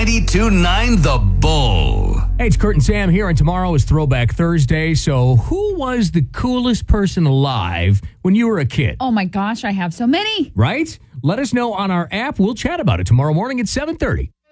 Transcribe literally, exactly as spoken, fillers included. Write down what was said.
ninety-two point nine The Bull. Hey, it's Kurt and Sam here, and tomorrow is Throwback Thursday. So who was the coolest person alive when you were a kid? Oh my gosh, I have so many. Right? Let us know on our app. We'll chat about it tomorrow morning at seven thirty.